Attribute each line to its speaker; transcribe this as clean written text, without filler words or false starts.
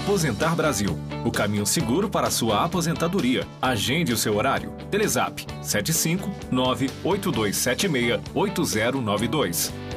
Speaker 1: Aposentar Brasil, o caminho seguro para a sua aposentadoria. Agende o seu horário. Telezap 75 98276 8092.